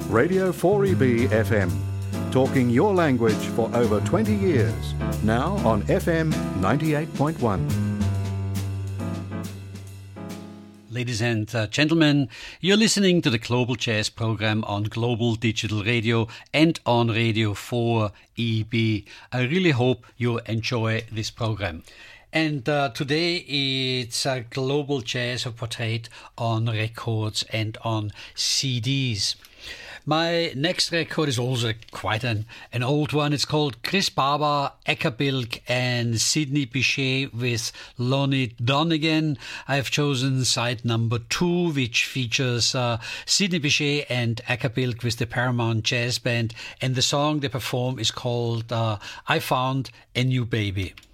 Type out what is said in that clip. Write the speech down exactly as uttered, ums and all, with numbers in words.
Radio four E B F M, talking your language for over twenty years, now on F M ninety-eight point one. Ladies and uh, gentlemen, you're listening to the Global Jazz program on Global Digital Radio and on Radio four E B. I really hope you enjoy this program. And uh, today it's a Global Jazz portrait on records and on C Ds. My next record is also quite an, an old one. It's called Chris Barber, Acker-Bilk and Sidney Bechet with Lonnie Donegan. I have chosen side number two, which features uh, Sidney Bechet and Acker-Bilk with the Paramount Jazz Band. And the song they perform is called uh, I Found a New Baby.